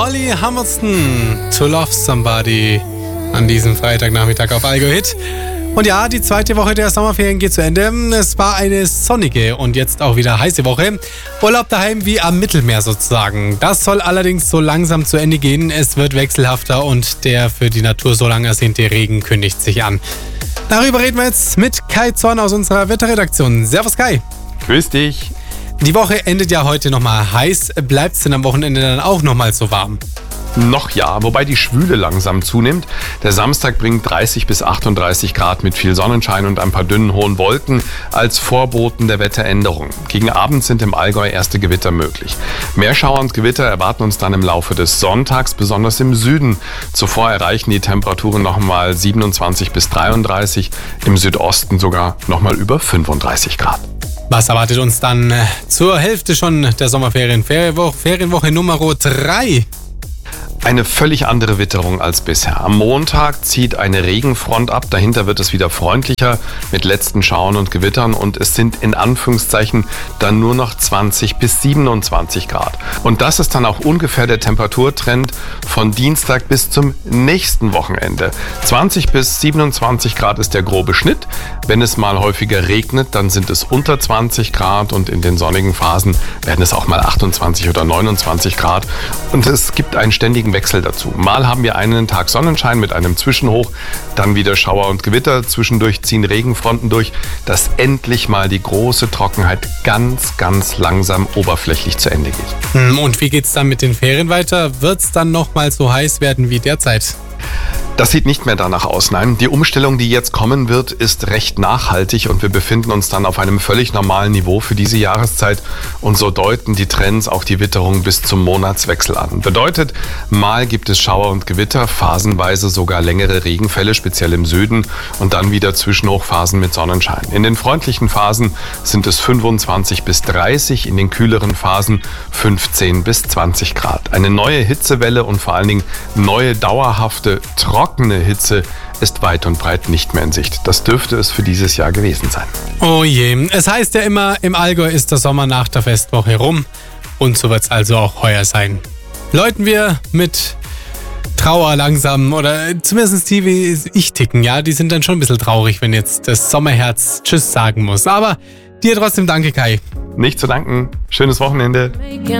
Molly Hamilton, To Love Somebody, an diesem Freitagnachmittag auf Allgäu Hit. Und ja, die zweite Woche der Sommerferien geht zu Ende. Es war eine sonnige und jetzt auch wieder heiße Woche. Urlaub daheim wie am Mittelmeer sozusagen. Das soll allerdings so langsam zu Ende gehen. Es wird wechselhafter und der für die Natur so lang ersehnte Regen kündigt sich an. Darüber reden wir jetzt mit Kai Zorn aus unserer Wetterredaktion. Servus Kai. Grüß dich. Die Woche endet ja heute nochmal heiß. Bleibt es denn am Wochenende dann auch nochmal so warm? Noch ja, wobei die Schwüle langsam zunimmt. Der Samstag bringt 30 bis 38 Grad mit viel Sonnenschein und ein paar dünnen hohen Wolken als Vorboten der Wetteränderung. Gegen Abend sind im Allgäu erste Gewitter möglich. Meerschauer und Gewitter erwarten uns dann im Laufe des Sonntags, besonders im Süden. Zuvor erreichen die Temperaturen nochmal 27 bis 33, im Südosten sogar nochmal über 35 Grad. Was erwartet uns dann zur Hälfte schon der Sommerferien? Ferienwoche Nummer 3. Eine völlig andere Witterung als bisher. Am Montag zieht eine Regenfront ab, dahinter wird es wieder freundlicher mit letzten Schauern und Gewittern und es sind in Anführungszeichen dann nur noch 20 bis 27 Grad. Und das ist dann auch ungefähr der Temperaturtrend von Dienstag bis zum nächsten Wochenende. 20 bis 27 Grad ist der grobe Schnitt. Wenn es mal häufiger regnet, dann sind es unter 20 Grad und in den sonnigen Phasen werden es auch mal 28 oder 29 Grad. Und es gibt einen ständigen Wechsel dazu. Mal haben wir einen Tag Sonnenschein mit einem Zwischenhoch, dann wieder Schauer und Gewitter, zwischendurch ziehen Regenfronten durch, dass endlich mal die große Trockenheit ganz, ganz langsam oberflächlich zu Ende geht. Und wie geht's dann mit den Ferien weiter? Wird's dann nochmal so heiß werden wie derzeit? Das sieht nicht mehr danach aus, nein. Die Umstellung, die jetzt kommen wird, ist recht nachhaltig und wir befinden uns dann auf einem völlig normalen Niveau für diese Jahreszeit und so deuten die Trends auch die Witterung bis zum Monatswechsel an. Bedeutet, mal gibt es Schauer und Gewitter, phasenweise sogar längere Regenfälle, speziell im Süden und dann wieder Zwischenhochphasen mit Sonnenschein. In den freundlichen Phasen sind es 25 bis 30, in den kühleren Phasen 15 bis 20 Grad. Eine neue Hitzewelle und vor allen Dingen neue dauerhafte trockene Hitze ist weit und breit nicht mehr in Sicht. Das dürfte es für dieses Jahr gewesen sein. Oh je, es heißt ja immer, im Allgäu ist der Sommer nach der Festwoche rum. Und so wird es also auch heuer sein. Läuten wir mit Trauer langsam, oder zumindest die, wie ich ticken, ja, die sind dann schon ein bisschen traurig, wenn jetzt das Sommerherz Tschüss sagen muss. Aber dir trotzdem danke, Kai. Nicht zu danken. Schönes Wochenende.